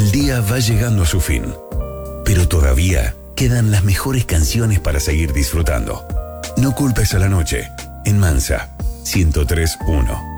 El día va llegando a su fin, pero todavía quedan las mejores canciones para seguir disfrutando. No culpes a la noche, en Mansa 103.1.